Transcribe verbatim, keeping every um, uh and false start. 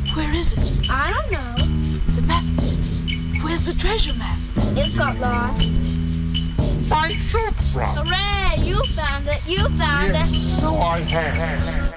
Where is it? I don't know. The map. Where's the treasure map? It got lost. I should from. Hooray! You found it. You found Yes, it. so I have.